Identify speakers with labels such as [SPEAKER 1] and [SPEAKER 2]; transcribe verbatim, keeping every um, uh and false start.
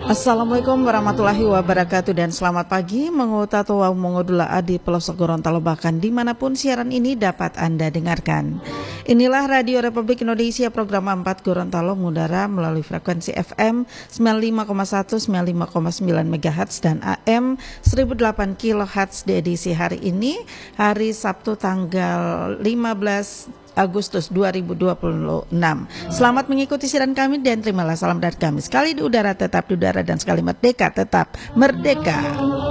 [SPEAKER 1] Assalamualaikum warahmatullahi wabarakatuh dan selamat pagi mengutatua mengodula adi pelosok Gorontalo bahkan dimanapun siaran ini dapat Anda dengarkan. Inilah Radio Republik Indonesia program empat Gorontalo mengudara melalui frekuensi F M sembilan puluh lima koma satu, sembilan puluh lima koma sembilan megahertz dan A M seribu delapan kilohertz di edisi hari ini, hari Sabtu tanggal lima belas Agustus dua ribu dua puluh enam. Selamat mengikuti siaran kami dan terimalah salam dari kami. Sekali di udara tetap di udara dan sekali merdeka tetap merdeka.